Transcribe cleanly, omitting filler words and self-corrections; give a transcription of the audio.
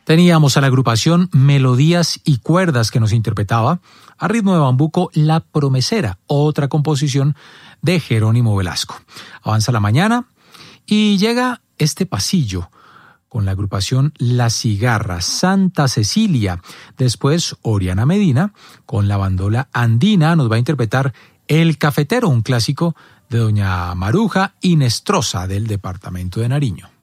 Teníamos a la agrupación Melodías y Cuerdas que nos interpretaba a ritmo de bambuco La Promesera, otra composición de Jerónimo Velasco. Avanza la mañana y llega este pasillo con la agrupación La Cigarra, Santa Cecilia. Después Oriana Medina con la bandola andina nos va a interpretar El Cafetero, un clásico de doña Maruja Inestrosa del departamento de Nariño.